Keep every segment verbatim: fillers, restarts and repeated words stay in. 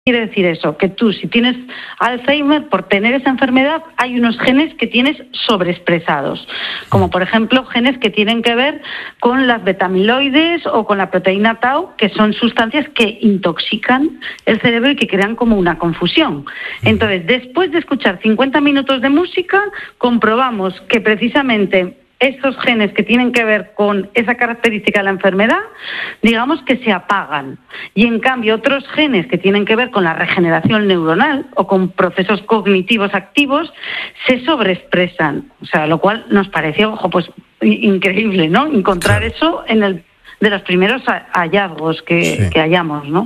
Quiere decir eso, que tú, si tienes Alzheimer, por tener esa enfermedad, hay unos genes que tienes sobreexpresados, como por ejemplo genes que tienen que ver con las beta-amiloides o con la proteína tau, que son sustancias que intoxican el cerebro y que crean como una confusión. Entonces, después de escuchar cincuenta minutos de música, comprobamos que precisamente esos genes que tienen que ver con esa característica de la enfermedad, digamos que se apagan. Y en cambio otros genes que tienen que ver con la regeneración neuronal o con procesos cognitivos activos se sobreexpresan. O sea, lo cual nos pareció, ojo, pues increíble, ¿no? Encontrar claro. eso en el de los primeros hallazgos que, sí. que hallamos, ¿no?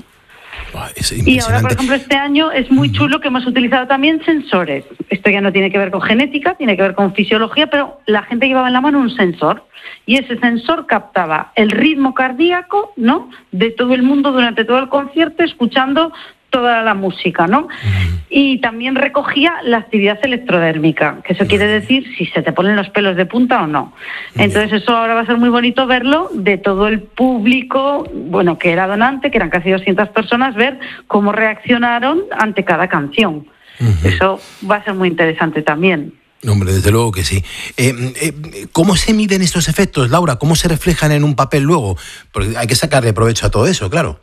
Y ahora, por ejemplo, este año es muy chulo que hemos utilizado también sensores. Esto ya no tiene que ver con genética, tiene que ver con fisiología, pero la gente llevaba en la mano un sensor y ese sensor captaba el ritmo cardíaco, ¿no?, de todo el mundo durante todo el concierto, escuchando toda la música, ¿no? Uh-huh. Y también recogía la actividad electrodérmica, que eso quiere decir si se te ponen los pelos de punta o no. Entonces eso ahora va a ser muy bonito verlo de todo el público, bueno, que era donante, que eran casi doscientas personas, ver cómo reaccionaron ante cada canción. Uh-huh. Eso va a ser muy interesante también. Hombre, desde luego que sí. Eh, eh, ¿Cómo se miden estos efectos, Laura? ¿Cómo se reflejan en un papel luego? Porque hay que sacarle provecho a todo eso, claro.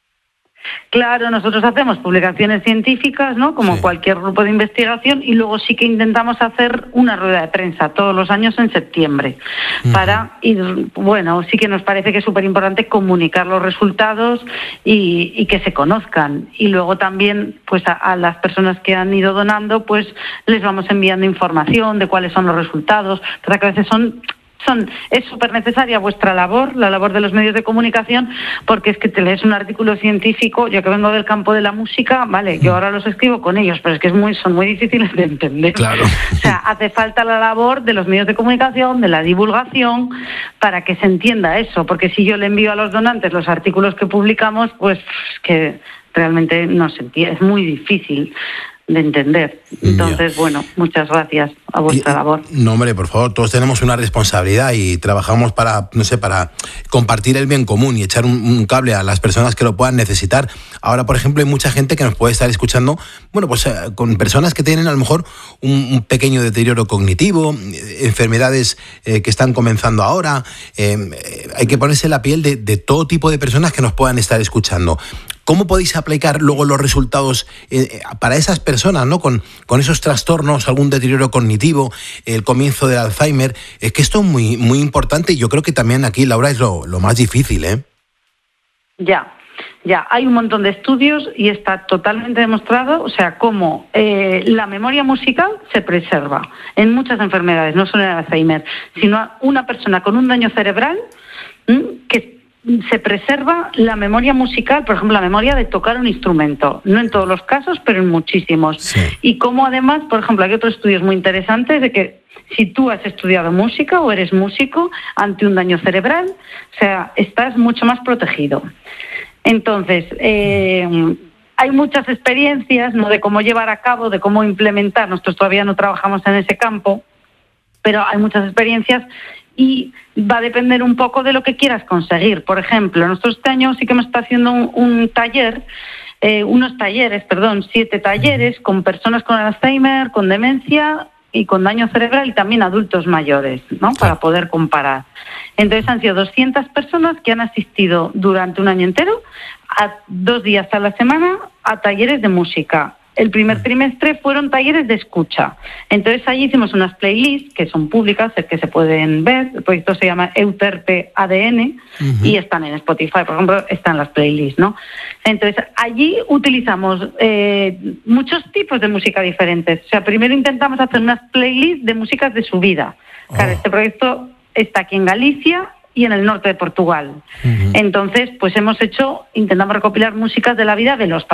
Claro, nosotros hacemos publicaciones científicas, ¿no?, como sí. cualquier grupo de investigación, y luego sí que intentamos hacer una rueda de prensa todos los años en septiembre, uh-huh. para ir, bueno, sí que nos parece que es súper importante comunicar los resultados y, y que se conozcan. Y luego también, pues a, a las personas que han ido donando, pues les vamos enviando información de cuáles son los resultados, para que a veces son... Son, es súper necesaria vuestra labor, la labor de los medios de comunicación, porque es que te lees un artículo científico, yo que vengo del campo de la música, vale, yo ahora los escribo con ellos, pero es que es muy, son muy difíciles de entender. Claro. O sea, hace falta la labor de los medios de comunicación, de la divulgación, para que se entienda eso, porque si yo le envío a los donantes los artículos que publicamos, pues es que realmente no se entiende, es muy difícil de entender. Entonces, yeah. bueno, muchas gracias a vuestra y, labor. No, hombre, por favor, todos tenemos una responsabilidad y trabajamos para, no sé, para compartir el bien común y echar un, un cable a las personas que lo puedan necesitar. Ahora, por ejemplo, hay mucha gente que nos puede estar escuchando, bueno, pues eh, con personas que tienen a lo mejor un, un pequeño deterioro cognitivo, eh, enfermedades eh, que están comenzando ahora. Eh, eh, hay que ponerse en la piel de, de todo tipo de personas que nos puedan estar escuchando. ¿Cómo podéis aplicar luego los resultados eh, para esas personas, ¿no? Con, con esos trastornos, algún deterioro cognitivo, el comienzo del Alzheimer? Es que esto es muy, muy importante y yo creo que también aquí, Laura, es lo, lo más difícil, ¿eh? Ya, ya. Hay un montón de estudios y está totalmente demostrado, o sea, cómo eh, la memoria musical se preserva en muchas enfermedades, no solo en el Alzheimer, sino una persona con un daño cerebral ¿m? que se preserva la memoria musical, por ejemplo, la memoria de tocar un instrumento. No en todos los casos, pero en muchísimos. Sí. Y como además, por ejemplo, hay otros estudios muy interesantes de que si tú has estudiado música o eres músico ante un daño cerebral, o sea, estás mucho más protegido. Entonces, eh, hay muchas experiencias, ¿no?, de cómo llevar a cabo, de cómo implementar. Nosotros todavía no trabajamos en ese campo, pero hay muchas experiencias y va a depender un poco de lo que quieras conseguir. Por ejemplo, nosotros este año sí que hemos estado haciendo un, un taller, eh, unos talleres, perdón, siete talleres con personas con Alzheimer, con demencia y con daño cerebral y también adultos mayores, ¿no?, para poder comparar. Entonces han sido doscientas personas que han asistido durante un año entero, a dos días a la semana, a talleres de música. El primer trimestre fueron talleres de escucha. Entonces allí hicimos unas playlists que son públicas, que se pueden ver. El proyecto se llama Euterpe A D N uh-huh. y están en Spotify, por ejemplo, están las playlists, ¿no? Entonces allí utilizamos eh, muchos tipos de música diferentes. O sea, primero intentamos hacer unas playlists de músicas de su vida. Oh. Claro, este proyecto está aquí en Galicia y en el norte de Portugal. Uh-huh. Entonces, pues hemos hecho, intentamos recopilar músicas de la vida de los